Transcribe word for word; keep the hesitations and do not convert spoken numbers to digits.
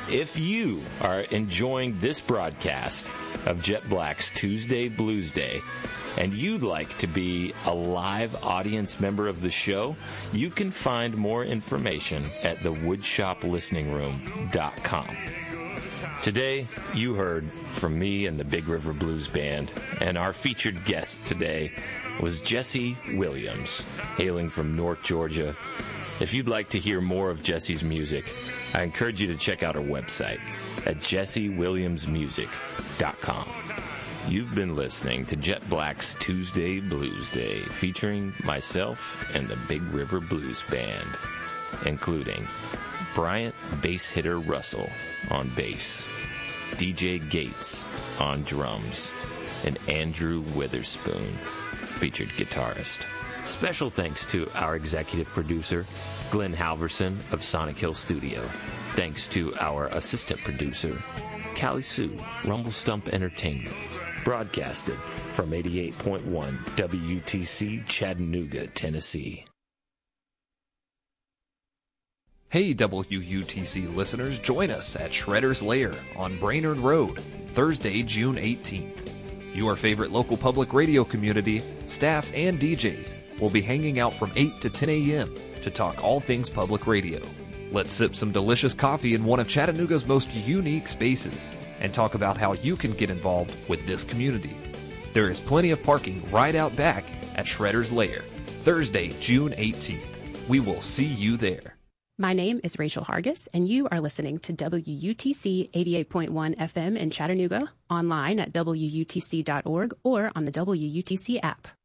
If you are enjoying this broadcast of Jet Black's Tuesday Blues Day, and you'd like to be a live audience member of the show, you can find more information at the woodshop listening room dot com. Today, you heard from me and the Big River Blues Band, and our featured guest today was Jesse Williams, hailing from North Georgia. If you'd like to hear more of Jesse's music, I encourage you to check out our website at jesse williams music dot com. You've been listening to Jet Black's Tuesday Blues Day, featuring myself and the Big River Blues Band, including Bryant Bass Hitter Russell on bass, D J Gates on drums, and Andrew Witherspoon, featured guitarist. Special thanks to our executive producer, Glenn Halverson of Sonic Hill Studio. Thanks to our assistant producer, Callie Sue, Rumble Stump Entertainment. Broadcasted from eighty-eight point one W U T C, Chattanooga, Tennessee. Hey W U T C listeners, join us at Shredder's Lair on Brainerd Road, Thursday, June eighteenth. Your favorite local public radio community, staff, and D Js will be hanging out from eight to ten a.m. to talk all things public radio. Let's sip some delicious coffee in one of Chattanooga's most unique spaces and talk about how you can get involved with this community. There is plenty of parking right out back at Shredder's Lair, Thursday, June eighteenth. We will see you there. My name is Rachel Hargis, and you are listening to W U T C eighty-eight point one F M in Chattanooga, online at W U T C dot org or on the W U T C app.